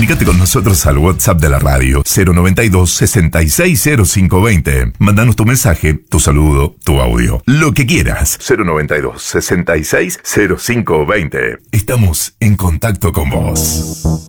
Comunícate con nosotros al WhatsApp de la radio 092 660520. Mándanos tu mensaje, tu saludo, tu audio, lo que quieras. 092 660520. Estamos en contacto con vos.